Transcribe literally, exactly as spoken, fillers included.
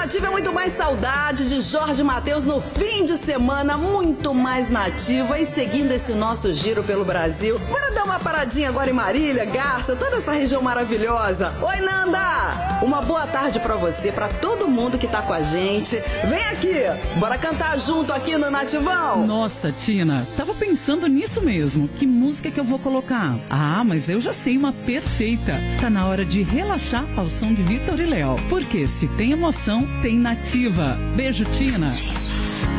Nativa é muito mais saudade de Jorge Mateus no fim de semana, muito mais nativa e seguindo esse nosso giro pelo Brasil. Bora dar uma paradinha agora em Marília, Garça, toda essa região maravilhosa. Oi, Nanda! Uma boa tarde pra você, pra todo mundo que tá com a gente. Vem aqui, bora cantar junto aqui no Nativão. Nossa, Tina, tava pensando nisso mesmo. Que música que eu vou colocar? Ah, mas eu já sei uma perfeita. Tá na hora de relaxar ao som de Vitor e Léo. Porque se tem emoção, tem Nativa. Beijo, Tina.